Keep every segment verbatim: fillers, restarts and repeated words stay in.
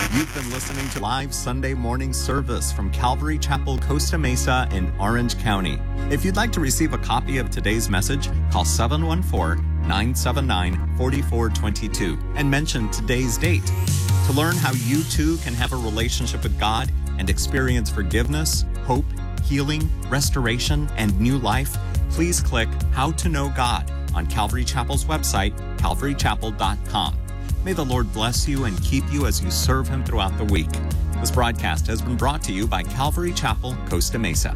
You've been listening to live Sunday morning service from Calvary Chapel, Costa Mesa in Orange County. If you'd like to receive a copy of today's message, call seven one four, nine seven nine, four four two two and mention today's date. To learn how you too can have a relationship with God and experience forgiveness, hope, healing, restoration, and new life, please click How to Know God on Calvary Chapel's website, calvary chapel dot com. May the Lord bless you and keep you as you serve Him throughout the week. This broadcast has been brought to you by Calvary Chapel, Costa Mesa.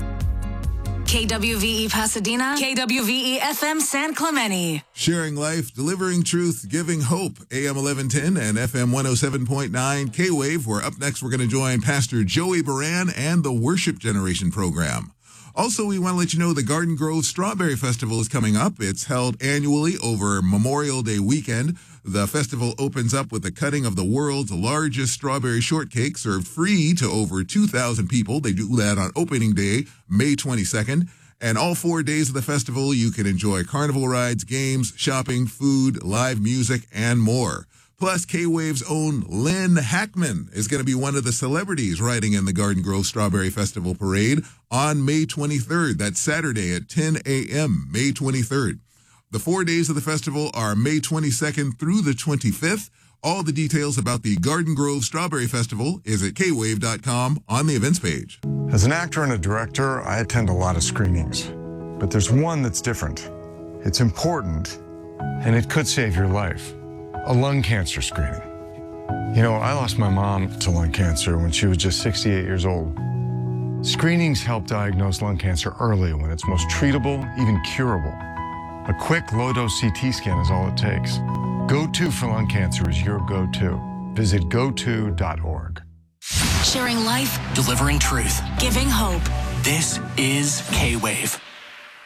K W V E Pasadena, K W V E F M San Clemente. Sharing life, delivering truth, giving hope. A M eleven ten and F M one oh seven point nine K-Wave, where up next we're going to join Pastor Joey Baran and the Worship Generation program. Also, we want to let you know the Garden Grove Strawberry Festival is coming up. It's held annually over Memorial Day weekend. The festival opens up with the cutting of the world's largest strawberry shortcake, served free to over two thousand people. They do that on opening day, May twenty-second. And all four days of the festival, you can enjoy carnival rides, games, shopping, food, live music, and more. Plus, K-Wave's own Lynn Hackman is going to be one of the celebrities riding in the Garden Grove Strawberry Festival Parade on May twenty-third. That's Saturday at ten a.m., May twenty-third. The four days of the festival are May twenty-second through the twenty-fifth. All the details about the Garden Grove Strawberry Festival is at K wave dot com on the events page. As an actor and a director, I attend a lot of screenings. But there's one that's different. It's important, and it could save your life. A lung cancer screening. You know, I lost my mom to lung cancer when she was just sixty-eight years old. Screenings help diagnose lung cancer early when it's most treatable, even curable. A quick low-dose C T scan is all it takes. Go To for lung cancer is your go-to. Visit go to dot org. Sharing life, delivering truth, giving hope. This is K-Wave.